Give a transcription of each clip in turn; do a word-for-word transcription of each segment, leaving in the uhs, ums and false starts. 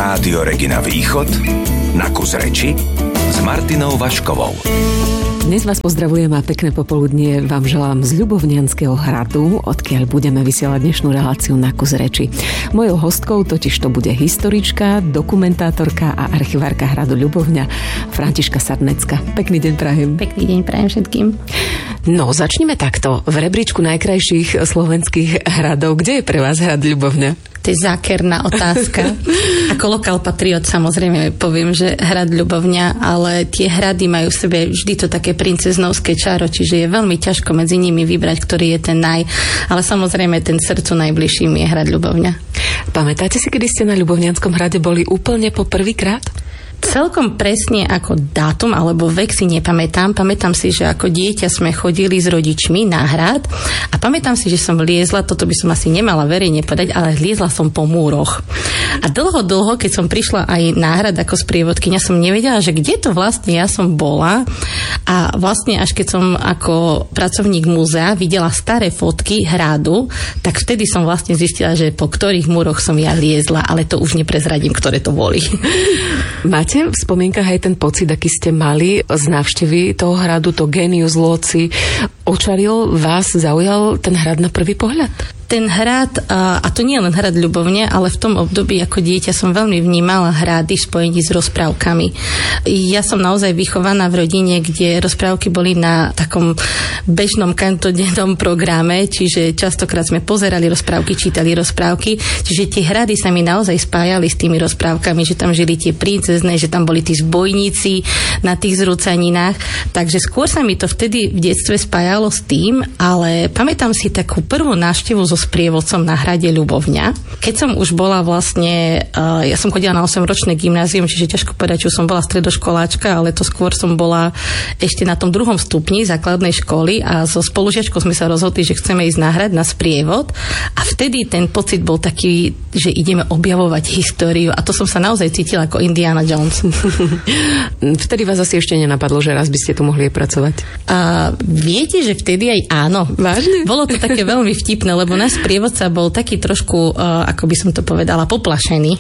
Rádio Regina Východ na kus reči s Martinou Vaškovou. Dnes vás pozdravujem a pekné popoludnie vám želám z Ľubovnianskeho hradu, odkiaľ budeme vysielať dnešnú reláciu na kus reči. Mojou hostkou totiž to bude historička, dokumentátorka a archivárka hradu Ľubovňa Františka Sarnecka. Pekný deň prajem. Pekný deň prajem všetkým. No, začneme takto. V rebríčku najkrajších slovenských hradov, kde je pre vás hrad Ľubovňa? To je zákerná otázka. Ako lokál patriot samozrejme poviem, že hrad Ľubovňa, ale tie hrady majú v sebe vždy to také princeznovské čaro, čiže je veľmi ťažko medzi nimi vybrať, ktorý je ten naj. Ale samozrejme ten srdcu najbližším je hrad Ľubovňa. Pamätáte si, kedy ste na Ľubovňanskom hrade boli úplne po prvýkrát? Celkom presne ako dátum alebo vek si nepamätám. Pamätám si, že ako dieťa sme chodili s rodičmi na hrad a pamätám si, že som liezla, toto by som asi nemala verejne povedať, ale liezla som po múroch. A dlho, dlho, keď som prišla aj na hrad ako sprievodkyňa, som nevedela, že kde to vlastne ja som bola. A vlastne až keď som ako pracovník múzea videla staré fotky hradu, tak vtedy som vlastne zistila, že po ktorých múroch som ja liezla, ale to už neprezradím, ktoré to boli. Máte v spomienkach aj ten pocit, aký ste mali z návštevy toho hradu, to genius loci? Očaril vás, zaujal ten hrad na prvý pohľad? Ten hrad, a to nie len hrad Ľubovne, ale v tom období ako dieťa som veľmi vnímala hrady v spojení s rozprávkami. Ja som naozaj vychovaná v rodine, kde rozprávky boli na takom bežnom kantodennom programe, čiže častokrát sme pozerali rozprávky, čítali rozprávky, čiže tie hrady sa mi naozaj spájali s tými rozprávkami, že tam žili tie princezné, že tam boli tí zbojníci na tých zrúcaninách, takže skôr sa mi to vtedy v detstve spájalo s tým, ale pamätám si takú prvú návštevu zo sprievodcom na hrade Ľubovňa. Keď som už bola vlastne, uh, ja som chodila na osemročné gymnázium, čiže ťažko povedať, že som bola stredoškoláčka, ale to skôr som bola ešte na tom druhom stupni základnej školy a so spolužiačkou sme sa rozhodli, že chceme ísť na hrad, na sprievod a vtedy ten pocit bol taký, že ideme objavovať históriu a to som sa naozaj cítila ako Indiana Jones. Vtedy vás asi ešte nenapadlo, že raz by ste tu mohli pracovať? Uh, viete, že vtedy aj áno. Vážne? Bolo to také veľmi vtipné, lebo náš sprievodca bol taký trošku, uh, ako by som to povedala, poplašený.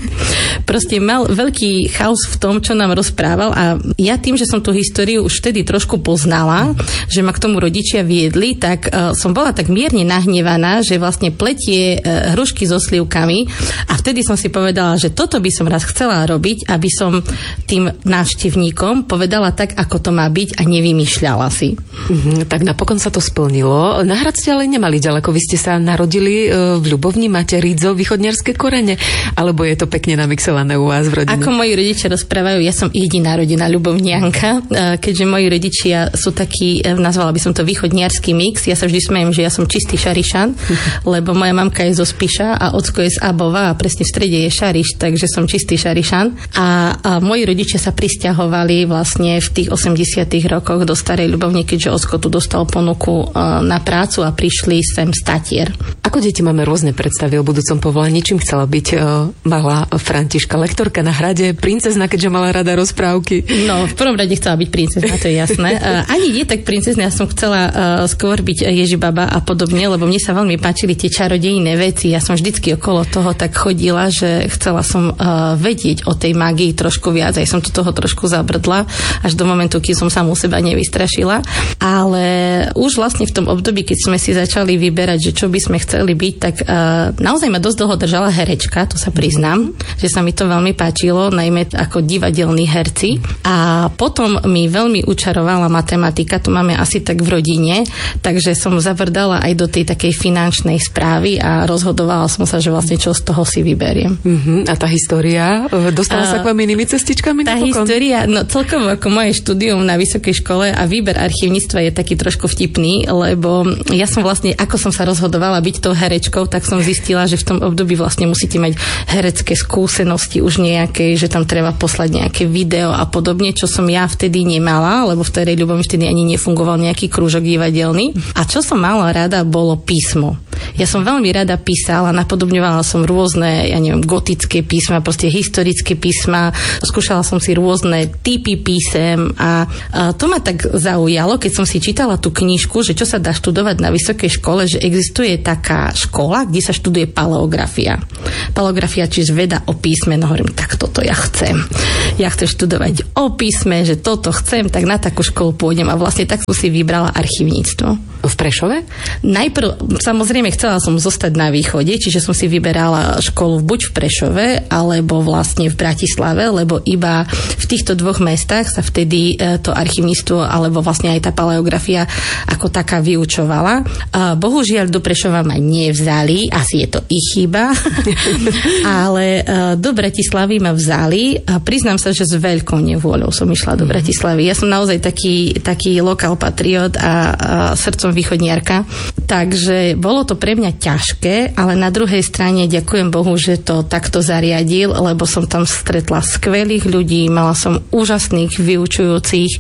Proste mal veľký chaos v tom, čo nám rozprával a ja tým, že som tú históriu už vtedy trošku poznala, že ma k tomu rodičia viedli, tak uh, som bola tak mierne nahnevaná, že vlastne pletie uh, hrušky so slivkami a vtedy som si povedala, že toto by som raz chcela robiť, aby som tým návštevníkom povedala tak, ako to má byť a nevymýšľala si. Mm-hmm, tak napokon sa to splnilo. Na hrad ste ale nemali ďaleko, vy ste sa narodili v Ľubovni, máte rídzo východniarske korene, alebo je to pekne namixované u vás v rodine? Ako moji rodičia rozprávajú, ja som jediná rodina Ľubovnianka, keďže moji rodičia sú takí, nazvala by som to východniarsky mix, ja sa vždy smejem, že ja som čistý Šarišan, lebo moja mamka je zo Spiša a ocko je z Abova a presne v strede je Šariš, takže som čistý Šarišan. A, a moji rodičia sa prisťahovali vlastne v tých osemdesiatych rokoch do Starej Ľubovne, keďže ocko tu dostal ponuku na prácu a prišli sem z Tatier. Ako deti máme rôzne predstavy o budúcom povolaní. Čím chcela byť uh, malá Františka? Lektorka na hrade, princezna, keďže mala rada rozprávky? No, v prvom rade chcela byť princezna, to je jasné. Uh, ani nie tak princezna, ja som chcela uh, skôr byť Ježibaba a podobne, lebo mne sa veľmi páčili tie čarodejné veci. Ja som vždycky okolo toho tak chodila, že chcela som uh, vedieť o tej magii trošku viac. Aj som to toho trošku zabrdla, až do momentu, keď som samú seba nevystrašila. Ale už vlastne v tom období, keď sme si začali vyberať, že čo by sme chceli byť, tak uh, naozaj ma dosť dlho držala herečka, to sa priznám, že sa mi to veľmi páčilo, najmä ako divadelní herci. A potom mi veľmi učarovala matematika, to máme asi tak v rodine, takže som zavrdala aj do tej takej finančnej správy a rozhodovala som sa, že vlastne čo z toho si vyberiem. Uh-huh. A tá história? Dostala uh, sa k vám inými cestičkami? Tá napokon? História, no celkovo ako moje štúdium na vysokej škole a výber archívnictva je taký trošku vtipný, lebo ja som vlastne, ako som sa rozhodovala byť tou herečkou, tak som zistila, že v tom období vlastne musíte mať herecké skúsenosti už nejaké, že tam treba poslať nejaké video a podobne, čo som ja vtedy nemala, lebo v tej Ľubovni vtedy ani nefungoval nejaký krúžok divadelný. A čo som mala rada, bolo písmo. Ja som veľmi rada písala, napodobňovala som rôzne, ja neviem, gotické písma, proste historické písma, skúšala som si rôzne typy písem a, a to ma tak zaujalo, keď som si čítala tú knižku, že čo sa dá študovať na vysokej škole, že existuje je taká škola, kde sa študuje paleografia. Paleografia, čiže veda o písme, no hovorím, tak toto ja chcem. Ja chcem študovať o písme, že toto chcem, tak na takú školu pôjdem a vlastne tak som si vybrala archívnictvo. V Prešove? Najprv, samozrejme, chcela som zostať na východe, čiže som si vyberala školu buď v Prešove, alebo vlastne v Bratislave, lebo iba v týchto dvoch mestách sa vtedy to archívnictvo, alebo vlastne aj tá paleografia ako taká vyučovala. Bohužiaľ do Prešova ma nevzali, asi je to ich chyba, ale do Bratislavy ma vzali a priznám sa, že s veľkou nevôľou som išla do Bratislavy. Ja som naozaj taký, taký lokál patriot a, a srdcom východniarka, takže bolo to pre mňa ťažké, ale na druhej strane ďakujem Bohu, že to takto zariadil, lebo som tam stretla skvelých ľudí, mala som úžasných vyučujúcich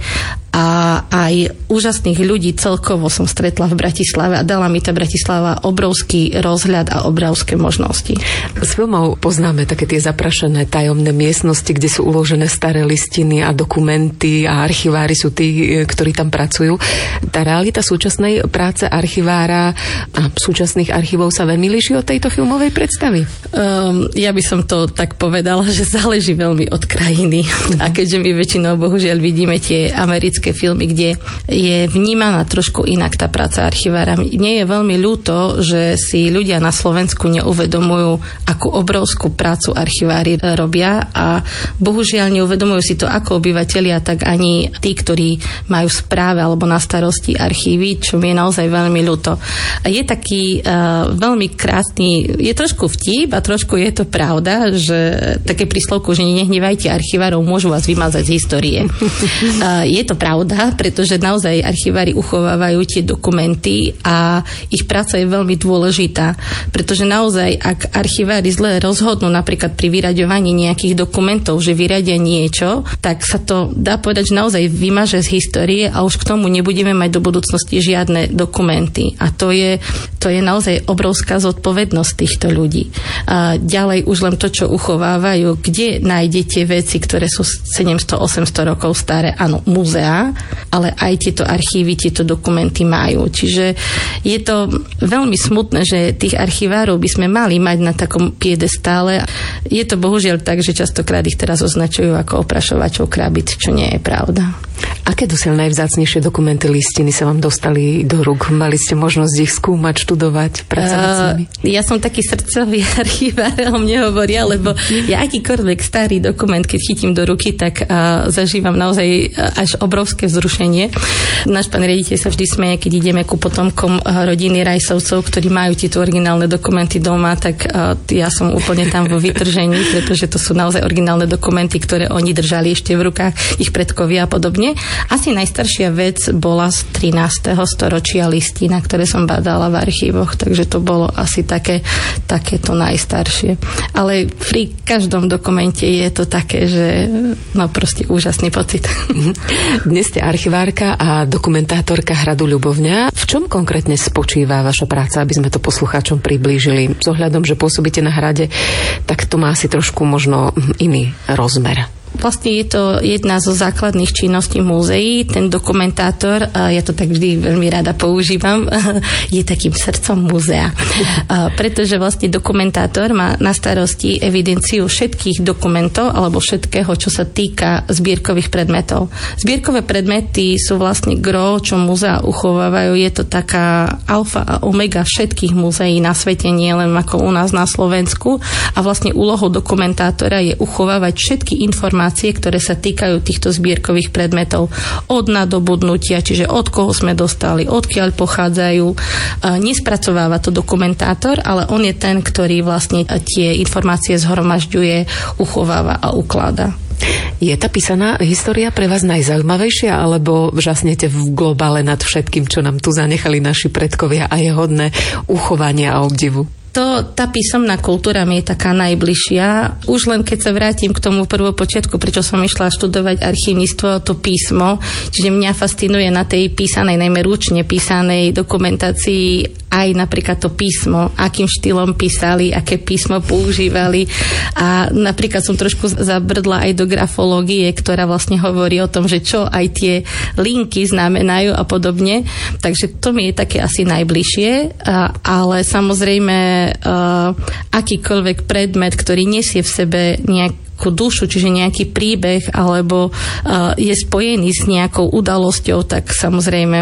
a aj úžasných ľudí celkovo som stretla v Bratislave a dala mi tá Bratislava obrovský rozhľad a obrovské možnosti. Z filmov poznáme také tie zaprašené tajomné miestnosti, kde sú uložené staré listiny a dokumenty a archivári sú tí, ktorí tam pracujú. Tá realita súčasnej práce archivára a súčasných archívov sa veľmi líši od tejto filmovej predstavy? Um, ja by som to tak povedala, že záleží veľmi od krajiny. A keďže my väčšinou bohužiaľ vidíme tie americké filmy, kde je vnímaná trošku inak tá práca archivára. Nie je veľmi ľúto, že si ľudia na Slovensku neuvedomujú, akú obrovskú prácu archivári robia a bohužiaľ neuvedomujú si to ako obyvatelia, tak ani tí, ktorí majú v správe alebo na starosti archívy, čo mi je naozaj veľmi ľúto. Je taký uh, veľmi krásny, je trošku vtip a trošku je to pravda, že také príslovku, že nehnevajte archivárov, môžu vás vymazať z histórie. Uh, je to pravda, Pravda, pretože naozaj archivári uchovávajú tie dokumenty a ich práca je veľmi dôležitá, pretože naozaj, ak archivári zle rozhodnú napríklad pri vyraďovaní nejakých dokumentov, že vyradia niečo, tak sa to dá povedať, že naozaj vymaže z histórie a už k tomu nebudeme mať do budúcnosti žiadne dokumenty. A to je, to je naozaj obrovská zodpovednosť týchto ľudí. A ďalej už len to, čo uchovávajú, kde nájdete veci, ktoré sú sedemsto osemsto rokov staré, áno, múzea, ale aj tieto archívy, tieto dokumenty majú. Čiže je to veľmi smutné, že tých archivárov by sme mali mať na takom piedestále. Je to bohužiaľ tak, že častokrát ich teraz označujú ako oprašovačov krabíc, čo nie je pravda. Aké dosiaľ najvzácnejšie dokumenty, listiny sa vám dostali do rúk? Mali ste možnosť ich skúmať, študovať, pracovať s nimi? Uh, ja som taký srdcový archivár, o mne hovoria, lebo ja akýkoľvek starý dokument, keď chytím do ruky, tak uh, zažívam naozaj až obrovské vzrušenie. Náš pán riaditeľ sa vždy smeje, keď ideme ku potomkom rodiny Rajsovcov, ktorí majú tieto originálne dokumenty doma, tak uh, ja som úplne tam vo vytržení, pretože to sú naozaj originálne dokumenty, ktoré oni držali ešte v rukách, ich predkovia a podobne. Asi najstaršia vec bola z trinásteho storočia listina, ktoré som badala v archívoch, takže to bolo asi také, takéto najstaršie. Ale pri každom dokumente je to také, že no proste úžasný pocit. Dnes ste archivárka a dokumentátorka Hradu Ľubovňa. V čom konkrétne spočíva vaša práca, aby sme to poslucháčom priblížili? S ohľadom, že pôsobíte na Hrade, tak to má asi trošku možno iný rozmer. Vlastne je to jedna zo základných činností múzeí. Ten dokumentátor, ja to tak vždy veľmi rada používam, je takým srdcom múzea. Pretože vlastne dokumentátor má na starosti evidenciu všetkých dokumentov alebo všetkého, čo sa týka zbierkových predmetov. Zbierkové predmety sú vlastne gro, čo múzea uchovávajú. Je to taká alfa a omega všetkých múzeí na svete, nie len ako u nás na Slovensku. A vlastne úlohou dokumentátora je uchovávať všetky informácie, ktoré sa týkajú týchto zbierkových predmetov od nadobudnutia, čiže od koho sme dostali, odkiaľ pochádzajú. Nespracováva to dokumentátor, ale on je ten, ktorý vlastne tie informácie zhromažďuje, uchováva a ukladá. Je tá písaná história pre vás najzaujímavejšia, alebo žasnete v globále nad všetkým, čo nám tu zanechali naši predkovia a je hodné uchovania a obdivu? To, tá písomná kultúra mi je taká najbližšia. Už len keď sa vrátim k tomu prvopočiatku, prečo som išla študovať archívnictvo, to písmo, čiže mňa fascinuje na tej písanej, najmä ručne písanej dokumentácii aj napríklad to písmo, akým štýlom písali, aké písmo používali. A napríklad som trošku zabrdla aj do grafológie, ktorá vlastne hovorí o tom, že čo aj tie linky znamenajú a podobne. Takže to mi je také asi najbližšie, ale samozrejme akýkoľvek predmet, ktorý nesie v sebe nejakú dušu, čiže nejaký príbeh alebo je spojený s nejakou udalosťou, tak samozrejme